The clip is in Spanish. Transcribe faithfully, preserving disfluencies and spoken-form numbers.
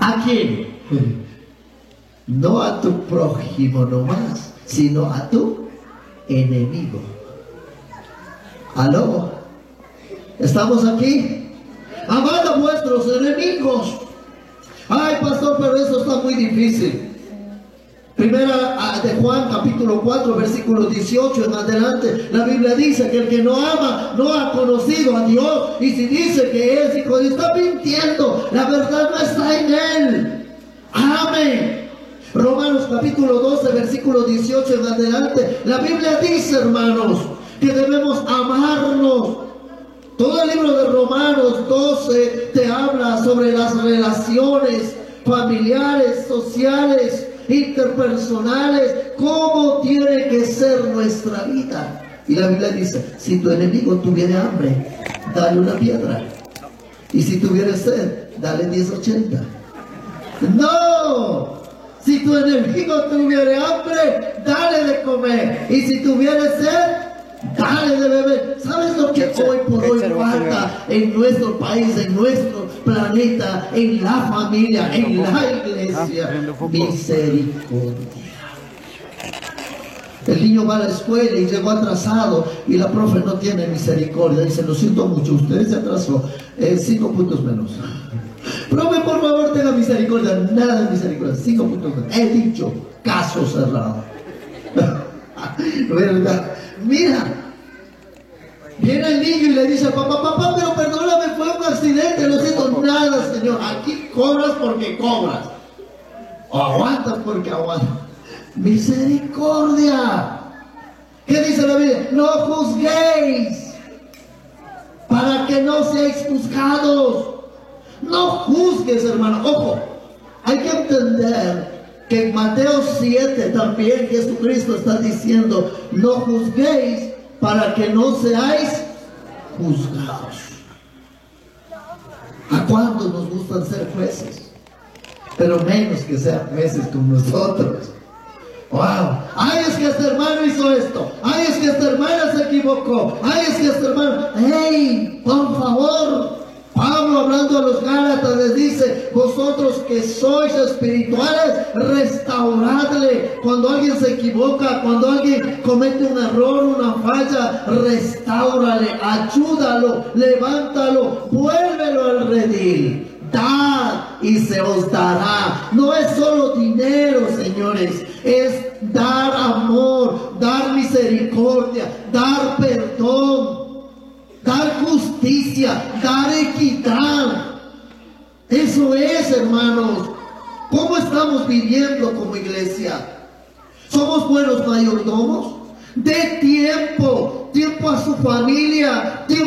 ¿A quién? No a tu prójimo nomás, sino a tu enemigo. ¿Aló? ¿Estamos aquí? Amad a vuestros enemigos. Ay, pastor, pero eso está muy difícil. Primera de Juan, capítulo cuatro, versículo dieciocho en adelante, la Biblia dice que el que no ama no ha conocido a Dios, y si dice que es hijo de Dios, está mintiendo. La verdad no está en él. Amén. Romanos capítulo doce, versículo dieciocho en adelante, la Biblia dice, hermanos, que debemos amarnos. Todo el libro de Romanos doce te habla sobre las relaciones familiares, sociales, interpersonales, cómo tiene que ser nuestra vida. Y la Biblia dice, si tu enemigo tuviera hambre, dale una piedra, y si tuviera sed, dale diez ochenta. No, si tu enemigo tuviera hambre, dale de comer, y si tuviera sed, dale de beber. ¿Sabes lo que hoy por hoy falta en nuestro país, en nuestro planeta, en la familia, en la iglesia? Misericordia. El niño va a la escuela y llegó atrasado y la profe no tiene misericordia. Dice, lo siento mucho, usted se atrasó, eh, cinco puntos menos. Profe, por favor, tenga misericordia. Nada de misericordia, cinco puntos menos. He dicho, caso cerrado. ¿Verdad? Mira, viene el niño y le dice al papá, papá, pero perdóname, fue un accidente, no siento nada, señor. Aquí cobras porque cobras, o aguantas porque aguantas. Misericordia. ¿Qué dice la Biblia? No juzguéis, para que no seáis juzgados. No juzgues, hermano. Ojo, hay que entender que en Mateo siete también Jesucristo está diciendo, no juzguéis para que no seáis juzgados. ¿A cuántos nos gustan ser jueces? Pero menos que sean jueces como nosotros. Wow. Ay, es que este hermano hizo esto. Ay, es que esta hermana se equivocó. Ay, es que este hermano. ¡Hey! Por favor. Pablo, hablando a los Gálatas, les dice, vosotros que sois espirituales, restauradle. Cuando alguien se equivoca, cuando alguien comete un error, una falla, restáurale, ayúdalo, levántalo, vuélvelo al redil. Dad y se os dará. No es solo dinero, señores, es dar amor, dar misericordia, dar perdón, dar justicia, dar equidad. Eso es, hermanos. ¿Cómo estamos viviendo como iglesia? ¿Somos buenos mayordomos? De tiempo, tiempo a su familia, tiempo